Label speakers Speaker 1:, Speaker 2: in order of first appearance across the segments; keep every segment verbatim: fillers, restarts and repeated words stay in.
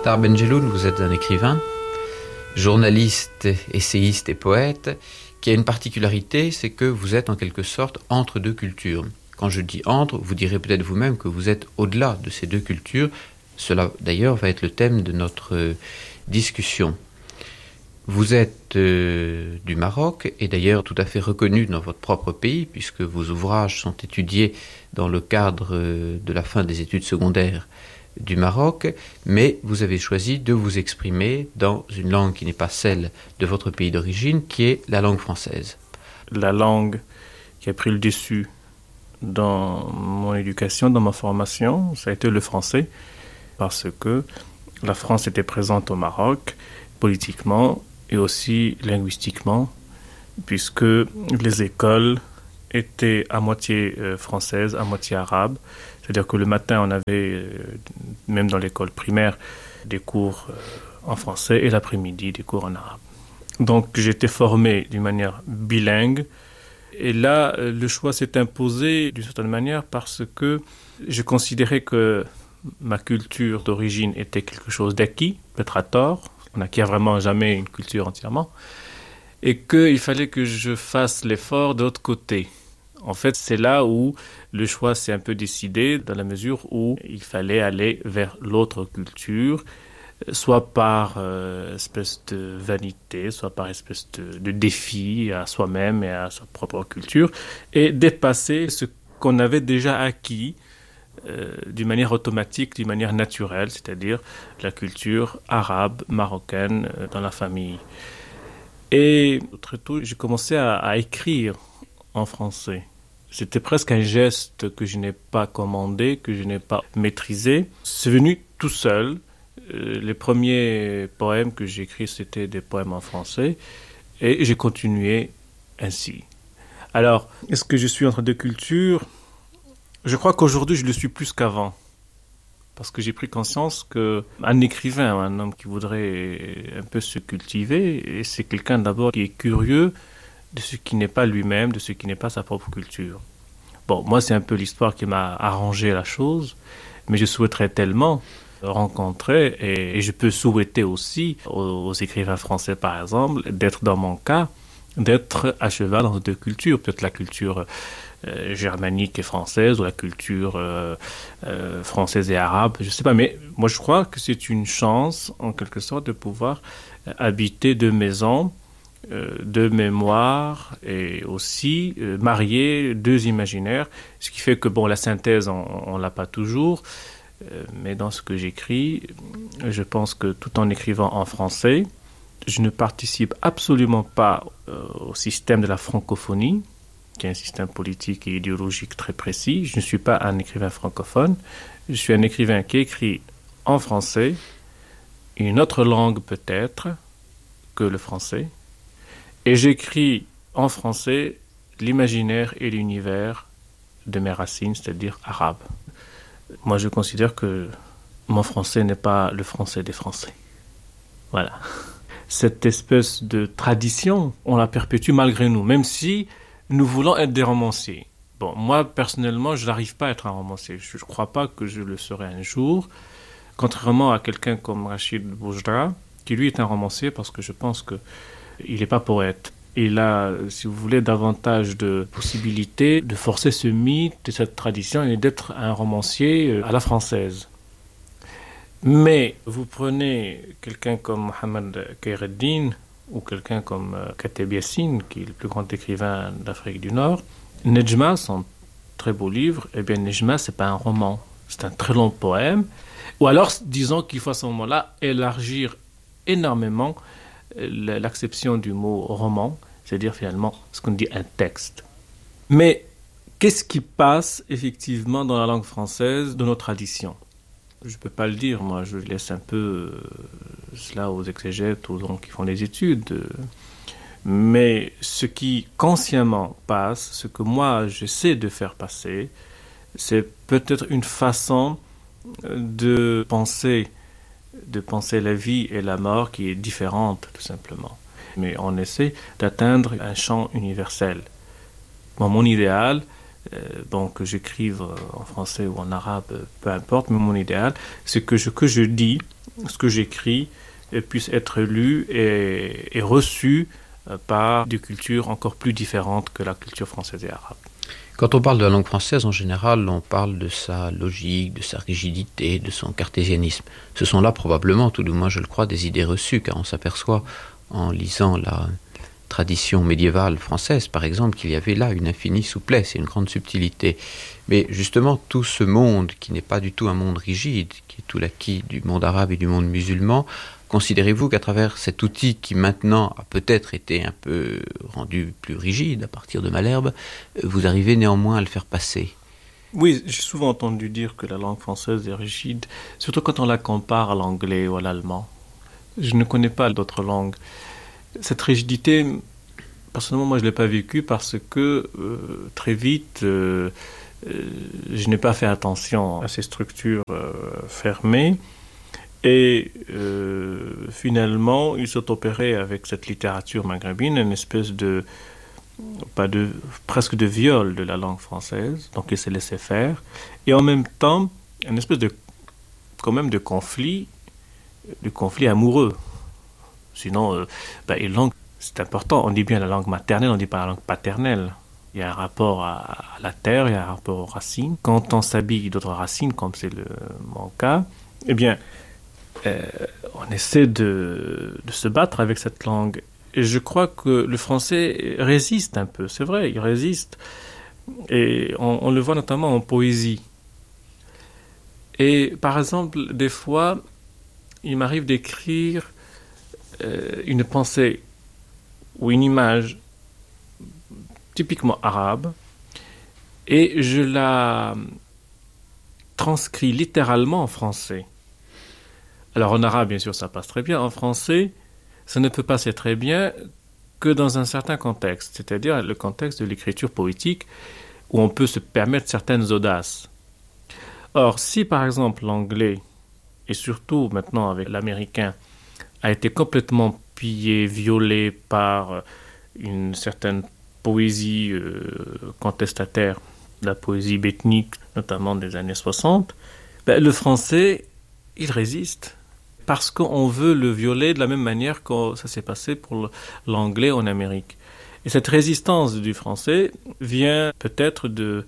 Speaker 1: Tahar Benjeloun, vous êtes un écrivain, journaliste, essayiste et poète, qui a une particularité, c'est que vous êtes en quelque sorte entre deux cultures. Quand je dis entre, vous direz peut-être vous-même que vous êtes au-delà de ces deux cultures. Cela d'ailleurs va être le thème de notre euh, discussion. Vous êtes euh, du Maroc et d'ailleurs tout à fait reconnu dans votre propre pays puisque vos ouvrages sont étudiés dans le cadre euh, de la fin des études secondaires du Maroc, mais vous avez choisi de vous exprimer dans une langue qui n'est pas celle de votre pays d'origine, qui est la langue française.
Speaker 2: La langue qui a pris le dessus dans mon éducation, dans ma formation, ça a été le français, parce que la France était présente au Maroc, politiquement et aussi linguistiquement, puisque les écoles étaient à moitié euh, françaises, à moitié arabes. C'est-à-dire que le matin, on avait, euh, même dans l'école primaire, des cours euh, en français et l'après-midi, des cours en arabe. Donc j'étais formé d'une manière bilingue. Et là, euh, le choix s'est imposé d'une certaine manière parce que je considérais que ma culture d'origine était quelque chose d'acquis, peut-être à tort. On n'acquiert vraiment jamais une culture entièrement. Et qu'il fallait que je fasse l'effort de l'autre côté. En fait, c'est là où le choix s'est un peu décidé, dans la mesure où il fallait aller vers l'autre culture, soit par euh, espèce de vanité, soit par espèce de, de défi à soi-même et à sa propre culture, et dépasser ce qu'on avait déjà acquis euh, d'une manière automatique, d'une manière naturelle, c'est-à-dire la culture arabe, marocaine euh, dans la famille. Et très tôt, j'ai commencé à, à écrire en français. C'était presque un geste que je n'ai pas commandé, que je n'ai pas maîtrisé. C'est venu tout seul. Euh, les premiers poèmes que j'ai écrits, c'était des poèmes en français. Et j'ai continué ainsi. Alors, est-ce que je suis entre deux cultures ? Je crois qu'aujourd'hui, je le suis plus qu'avant. Parce que j'ai pris conscience qu'un écrivain, un homme qui voudrait un peu se cultiver, et c'est quelqu'un d'abord qui est curieux de ce qui n'est pas lui-même, de ce qui n'est pas sa propre culture. Bon, moi, c'est un peu l'histoire qui m'a arrangé la chose, mais je souhaiterais tellement rencontrer, et, et je peux souhaiter aussi aux, aux écrivains français, par exemple, d'être dans mon cas, d'être à cheval dans deux cultures, peut-être la culture euh, germanique et française, ou la culture euh, euh, française et arabe, je ne sais pas, mais moi, je crois que c'est une chance, en quelque sorte, de pouvoir habiter deux maisons, Euh, de mémoire et aussi euh, marier deux imaginaires, ce qui fait que bon, la synthèse, on ne l'a pas toujours, euh, mais dans ce que j'écris, je pense que tout en écrivant en français, je ne participe absolument pas euh, au système de la francophonie, qui est un système politique et idéologique très précis. Je ne suis pas un écrivain francophone, je suis un écrivain qui écrit en français, une autre langue peut-être que le français, et j'écris en français l'imaginaire et l'univers de mes racines, c'est-à-dire arabe. Moi, je considère que mon français n'est pas le français des Français. Voilà. Cette espèce de tradition, on la perpétue malgré nous, même si nous voulons être des romanciers. Bon, moi, personnellement, je n'arrive pas à être un romancier. Je ne crois pas que je le serai un jour, contrairement à quelqu'un comme Rachid Boujdra, qui lui est un romancier parce que je pense que il n'est pas poète. Il a, si vous voulez, davantage de possibilités de forcer ce mythe de cette tradition et d'être un romancier à la française. Mais vous prenez quelqu'un comme Mohamed Kheireddine ou quelqu'un comme Kateb Yassine, qui est le plus grand écrivain d'Afrique du Nord, Nejma, son très beau livre, eh bien Nejma, c'est pas un roman, c'est un très long poème. Ou alors, disons qu'il faut à ce moment-là élargir énormément l'acception du mot roman, c'est-à-dire finalement ce qu'on dit un texte. Mais qu'est-ce qui passe effectivement dans la langue française de nos traditions ? Je ne peux pas le dire, moi je laisse un peu euh, cela aux exégètes, aux gens qui font des études. Euh, mais ce qui consciemment passe, ce que moi j'essaie de faire passer, c'est peut-être une façon de penser de penser la vie et la mort qui est différente, tout simplement. Mais on essaie d'atteindre un champ universel. Bon, mon idéal, euh, bon, que j'écrive en français ou en arabe, peu importe, mais mon idéal, c'est que ce que je dis ce que j'écris puisse être lu et, et reçu par des cultures encore plus différentes que la culture française et arabe.
Speaker 1: Quand on parle de la langue française, en général, on parle de sa logique, de sa rigidité, de son cartésianisme. Ce sont là probablement, tout du moins je le crois, des idées reçues, car on s'aperçoit en lisant la tradition médiévale française, par exemple, qu'il y avait là une infinie souplesse et une grande subtilité. Mais justement, tout ce monde, qui n'est pas du tout un monde rigide, qui est tout l'acquis du monde arabe et du monde musulman, considérez-vous qu'à travers cet outil qui maintenant a peut-être été un peu rendu plus rigide à partir de Malherbe, vous arrivez néanmoins à le faire passer?
Speaker 2: Oui, j'ai souvent entendu dire que la langue française est rigide, surtout quand on la compare à l'anglais ou à l'allemand. Je ne connais pas d'autres langues. Cette rigidité, personnellement, moi je ne l'ai pas vécue parce que euh, très vite, euh, euh, je n'ai pas fait attention à ces structures euh, fermées. Et euh, finalement, il s'est opéré avec cette littérature maghrébine une espèce de, pas de, presque de viol de la langue française. Donc il s'est laissé faire. Et en même temps, une espèce de, quand même de conflit, de conflit amoureux. Sinon, euh, ben, une langue, c'est important. On dit bien la langue maternelle, on ne dit pas la langue paternelle. Il y a un rapport à, à la terre, il y a un rapport aux racines. Quand on s'habille d'autres racines, comme c'est le, mon cas, eh bien, Euh, on essaie de, de se battre avec cette langue. Et je crois que le français résiste un peu, c'est vrai, il résiste. Et on, on le voit notamment en poésie. Et par exemple, des fois, il m'arrive d'écrire euh, une pensée ou une image typiquement arabe, et je la transcris littéralement en français. Alors en arabe, bien sûr, ça passe très bien. En français, ça ne peut passer très bien que dans un certain contexte, c'est-à-dire le contexte de l'écriture poétique où on peut se permettre certaines audaces. Or, si par exemple l'anglais, et surtout maintenant avec l'américain, a été complètement pillé, violé par une certaine poésie euh, contestataire, la poésie béthnique, notamment des années soixante, ben, le français, il résiste. Parce qu'on veut le violer de la même manière que ça s'est passé pour l'anglais en Amérique. Et cette résistance du français vient peut-être de,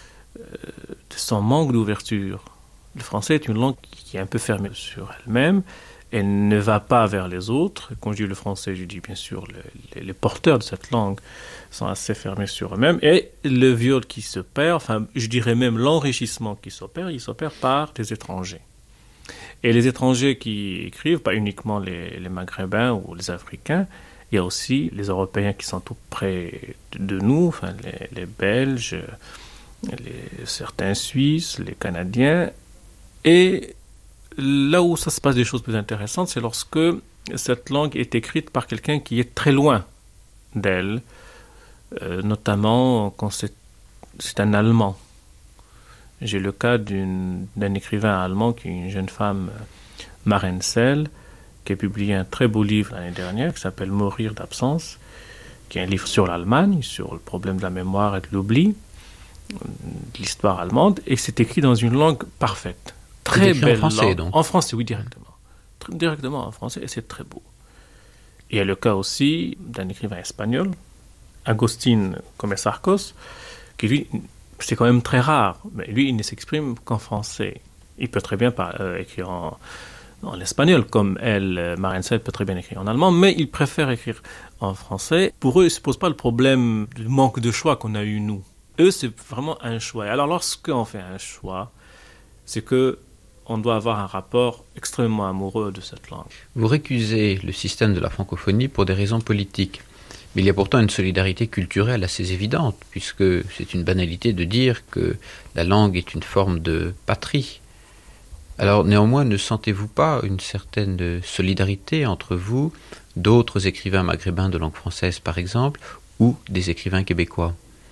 Speaker 2: de son manque d'ouverture. Le français est une langue qui est un peu fermée sur elle-même. Elle ne va pas vers les autres. Quand je dis le français, je dis bien sûr le, les, les porteurs de cette langue sont assez fermés sur eux-mêmes. Et le viol qui se perd, enfin je dirais même l'enrichissement qui s'opère, il s'opère par des étrangers. Et les étrangers qui écrivent, pas uniquement les, les Maghrébins ou les Africains, il y a aussi les Européens qui sont tout près de nous, enfin les, les Belges, les, certains Suisses, les Canadiens. Et là où ça se passe des choses plus intéressantes, c'est lorsque cette langue est écrite par quelqu'un qui est très loin d'elle, euh, notamment quand c'est, c'est un Allemand. J'ai le cas d'une, d'un écrivain allemand qui est une jeune femme, Maren Sell, qui a publié un très beau livre l'année dernière qui s'appelle Mourir d'absence, qui est un livre sur l'Allemagne, sur le problème de la mémoire et de l'oubli, de l'histoire allemande, et c'est écrit dans une langue parfaite. Très belle
Speaker 1: en français,
Speaker 2: langue.
Speaker 1: Donc.
Speaker 2: En français, oui, directement. Directement en français, et c'est très beau. Il y a le cas aussi d'un écrivain espagnol, Agustín Comesarcos, qui lui... c'est quand même très rare, mais lui, il ne s'exprime qu'en français. Il peut très bien par, euh, écrire en, en espagnol, comme elle, Maren Sell, peut très bien écrire en allemand, mais il préfère écrire en français. Pour eux, il ne se pose pas le problème du manque de choix qu'on a eu, nous. Eux, c'est vraiment un choix. Alors, lorsqu'on fait un choix, c'est que on doit avoir un rapport extrêmement amoureux de cette langue.
Speaker 1: Vous récusez le système de la francophonie pour des raisons politiques. Mais il y a pourtant une solidarité culturelle assez évidente, puisque c'est une banalité de dire que la langue est une forme de patrie. Alors néanmoins, ne sentez-vous pas une certaine solidarité entre vous, d'autres écrivains maghrébins de langue française par exemple, ou des écrivains québécois ?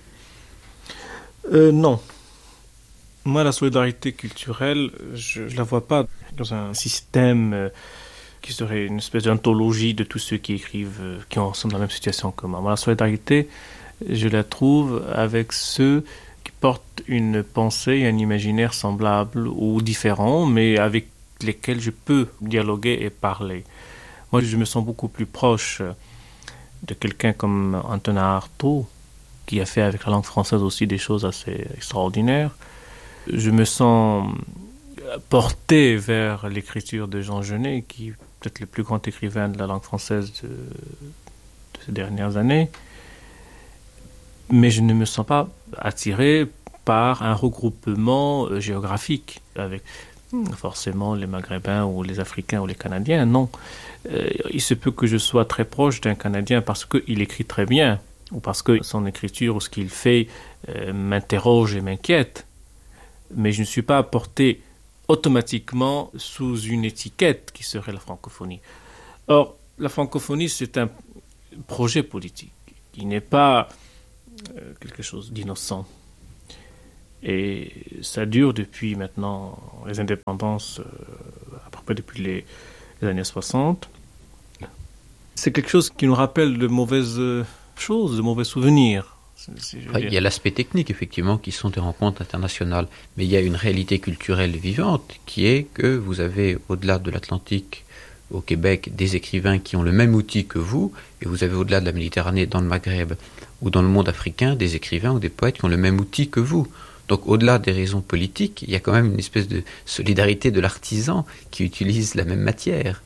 Speaker 2: euh, Non. Moi, la solidarité culturelle, je ne la vois pas dans un système... Euh, qui serait une espèce d'anthologie de tous ceux qui écrivent, euh, qui sont dans la même situation que moi. Moi, la solidarité, je la trouve avec ceux qui portent une pensée, un imaginaire semblable ou différent, mais avec lesquels je peux dialoguer et parler. Moi, je me sens beaucoup plus proche de quelqu'un comme Antonin Artaud, qui a fait avec la langue française aussi des choses assez extraordinaires. Je me sens porté vers l'écriture de Jean Genet, qui est peut-être le plus grand écrivain de la langue française de, de ces dernières années. Mais je ne me sens pas attiré par un regroupement euh, géographique avec forcément les Maghrébins ou les Africains ou les Canadiens. Non, euh, il se peut que je sois très proche d'un Canadien parce qu'il écrit très bien ou parce que son écriture ou ce qu'il fait euh, m'interroge et m'inquiète. Mais je ne suis pas porté automatiquement sous une étiquette qui serait la francophonie. Or, la francophonie, c'est un projet politique qui n'est pas euh, quelque chose d'innocent. Et ça dure depuis maintenant les indépendances, euh, à peu près depuis les, les années soixante. C'est quelque chose qui nous rappelle de mauvaises choses, de mauvais souvenirs.
Speaker 1: Si il y a l'aspect technique, effectivement, qui sont des rencontres internationales, mais il y a une réalité culturelle vivante qui est que vous avez, au-delà de l'Atlantique, au Québec, des écrivains qui ont le même outil que vous, et vous avez, au-delà de la Méditerranée, dans le Maghreb ou dans le monde africain, des écrivains ou des poètes qui ont le même outil que vous. Donc, au-delà des raisons politiques, il y a quand même une espèce de solidarité de l'artisan qui utilise la même matière.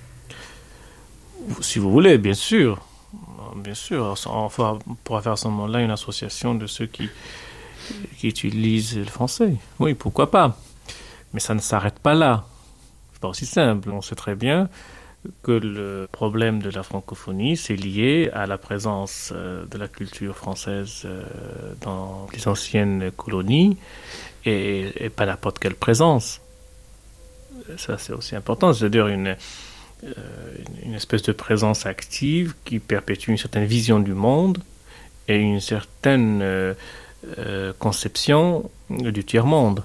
Speaker 2: Si vous voulez, bien sûr. Bien sûr. On pourra faire à ce moment-là une association de ceux qui, qui utilisent le français. Oui, pourquoi pas. Mais ça ne s'arrête pas là. C'est pas aussi simple. On sait très bien que le problème de la francophonie, c'est lié à la présence euh, de la culture française euh, dans les anciennes colonies et, et pas n'importe quelle présence. Ça, c'est aussi important, c'est-à-dire une, euh, une espèce de présence active qui perpétue une certaine vision du monde et une certaine euh, euh, conception du tiers-monde.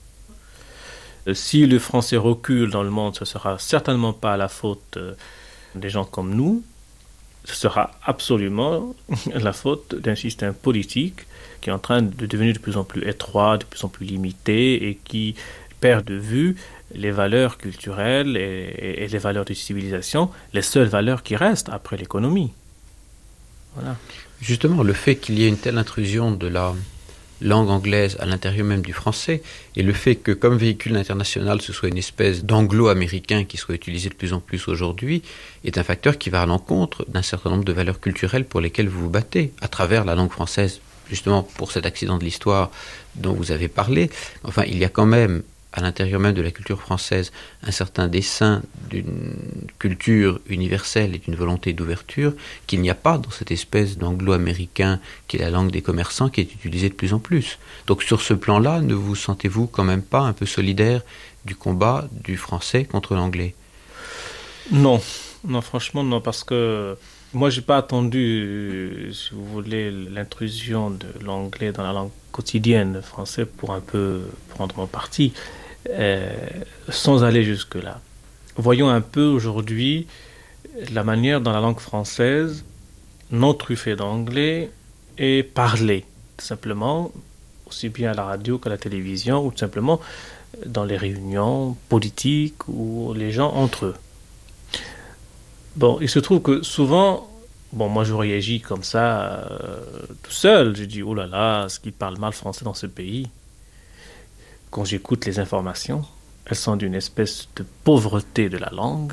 Speaker 2: Si le français recule dans le monde, ce ne sera certainement pas la faute des gens comme nous, ce sera absolument la faute d'un système politique qui est en train de devenir de plus en plus étroit, de plus en plus limité et qui perd de vue les valeurs culturelles et, et les valeurs de civilisation, les seules valeurs qui restent après l'économie. Voilà.
Speaker 1: Justement, le fait qu'il y ait une telle intrusion de la langue anglaise à l'intérieur même du français, et le fait que comme véhicule international ce soit une espèce d'anglo-américain qui soit utilisé de plus en plus aujourd'hui, est un facteur qui va à l'encontre d'un certain nombre de valeurs culturelles pour lesquelles vous vous battez, à travers la langue française, justement pour cet accident de l'histoire dont vous avez parlé. Enfin, il y a quand même à l'intérieur même de la culture française un certain dessein d'une culture universelle et d'une volonté d'ouverture qu'il n'y a pas dans cette espèce d'anglo-américain qui est la langue des commerçants qui est utilisée de plus en plus. Donc sur ce plan-là, ne vous sentez-vous quand même pas un peu solidaire du combat du français contre l'anglais ?
Speaker 2: Non, non, franchement non, parce que moi j'ai pas attendu, si vous voulez, l'intrusion de l'anglais dans la langue quotidienne française pour un peu prendre mon parti. Euh, sans aller jusque-là. Voyons un peu aujourd'hui la manière dont la langue française, non truffée d'anglais, est parlée, tout simplement, aussi bien à la radio qu'à la télévision, ou tout simplement dans les réunions politiques ou les gens entre eux. Bon, il se trouve que souvent, bon, moi je réagis comme ça, euh, tout seul, je dis, oh là là, est-ce qu'il parle mal français dans ce pays ? Quand j'écoute les informations, elles sont d'une espèce de pauvreté de la langue.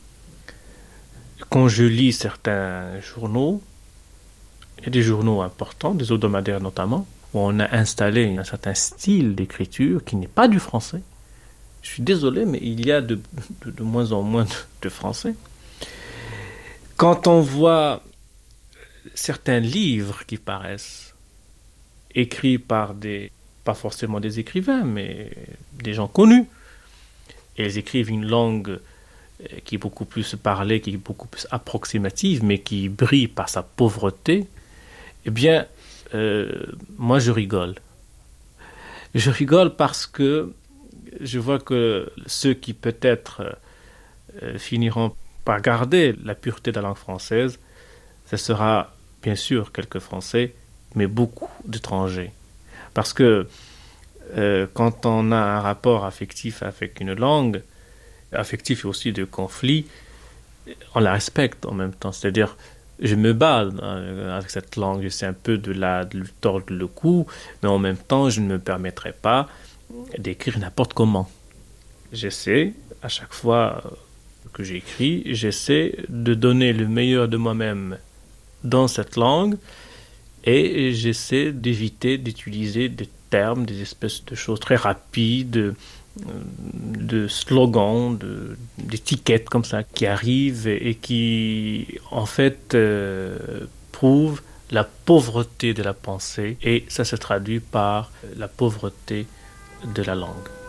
Speaker 2: Quand je lis certains journaux, il y a des journaux importants, des hebdomadaires notamment, où on a installé un certain style d'écriture qui n'est pas du français. Je suis désolé, mais il y a de, de, de moins en moins de, de français. Quand on voit certains livres qui paraissent écrits par des pas forcément des écrivains, mais des gens connus. Et ils écrivent une langue qui est beaucoup plus parlée, qui est beaucoup plus approximative, mais qui brille par sa pauvreté. Eh bien, euh, moi je rigole. Je rigole parce que je vois que ceux qui peut-être euh, finiront par garder la pureté de la langue française, ce sera bien sûr quelques Français, mais beaucoup d'étrangers. Parce que euh, quand on a un rapport affectif avec une langue, affectif et aussi de conflit, on la respecte en même temps. C'est-à-dire, je me bats avec cette langue, j'essaie un peu de la de lui tordre le cou, mais en même temps, je ne me permettrai pas d'écrire n'importe comment. J'essaie, à chaque fois que j'écris, j'essaie de donner le meilleur de moi-même dans cette langue et j'essaie d'éviter d'utiliser des termes, des espèces de choses très rapides, de slogans, de, d'étiquettes comme ça qui arrivent et qui en fait euh, prouvent la pauvreté de la pensée et ça se traduit par la pauvreté de la langue.